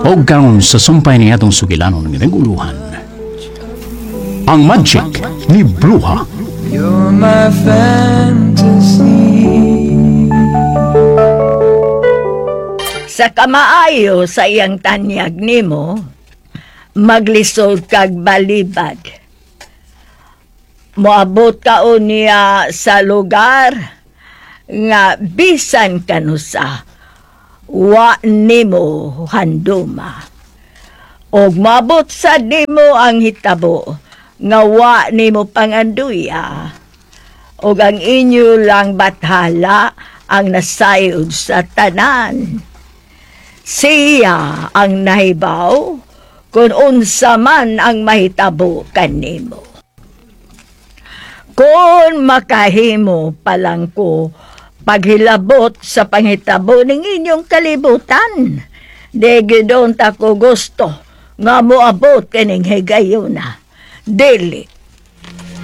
O karon sa sumpay ni atong sugilanon ng naguluhan. Ang magic ni Bruha. You're my fantasy. Sa kamaayo sa iyang tanyag nimo, maglisod kag balibad. Moabot ka niya sa lugar nga bisan kanusa wa nimo handuma. Og mabot sa nimo ang hitabo nga wa nimo panganduya. Og ang inyo lang bathala ang nasayod sa tanan. Siya ang nahibaw kung unsa man ang mahitabo kanimo. Kung makahimo palang ko paghilabot sa panghitabo ng inyong kalibutan, degidon ta ko gusto nga moabot kaning higayuna. Dili